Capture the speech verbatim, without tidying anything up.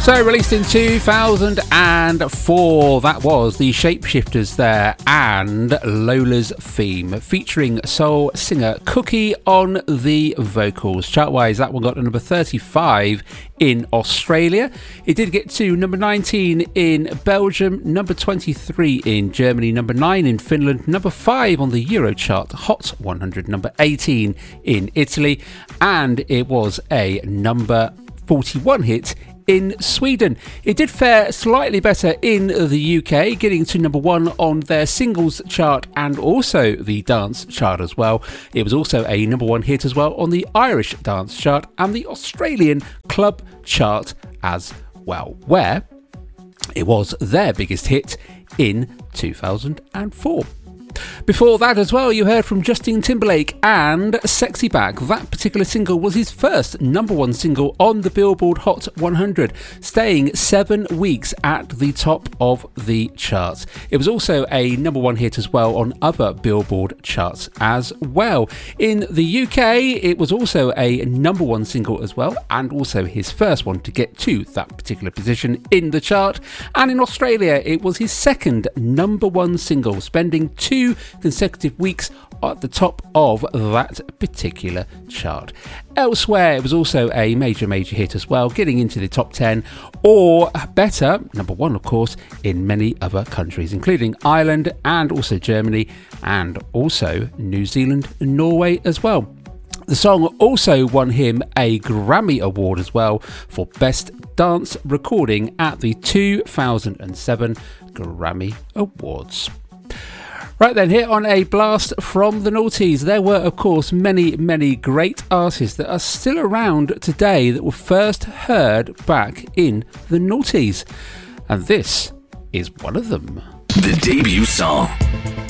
So, released in two thousand four, that was the Shapeshifters there and Lola's Theme, featuring soul singer Cookie on the vocals. Chart-wise, that one got to number thirty-five in Australia. It did get to number nineteen in Belgium, number twenty-three in Germany, number nine in Finland, number five on the Eurochart Hot one hundred, number eighteen in Italy, and it was a number forty-one hit in Sweden. It did fare slightly better in the U K, getting to number one on their singles chart and also the dance chart as well. It was also a number one hit as well on the Irish dance chart and the Australian club chart as well, where it was their biggest hit in two thousand four. Before that as well, you heard from Justin Timberlake and Sexy Back. That particular single was his first number one single on the Billboard Hot one hundred, staying seven weeks at the top of the charts. It was also a number one hit as well on other Billboard charts as well. In the U K, it was also a number one single as well, and also his first one to get to that particular position in the chart. And in Australia, it was his second number one single, spending two consecutive weeks at the top of that particular chart. Elsewhere, it was also a major, major hit as well, getting into the top ten, or better, number one, of course, in many other countries, including Ireland and also Germany, and also New Zealand and Norway as well. The song also won him a Grammy Award as well for Best Dance Recording at the two thousand seven Grammy Awards. Right then, here on A Blast from the Noughties, there were of course many, many great artists that are still around today that were first heard back in the noughties. And this is one of them. The debut song.